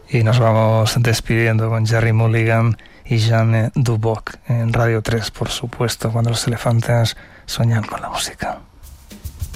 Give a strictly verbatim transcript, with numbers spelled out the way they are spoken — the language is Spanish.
Y nos vamos despidiendo con Gerry Mulligan y Jeanne Duboc en Radio tres, por supuesto, cuando los elefantes sueñan con la música.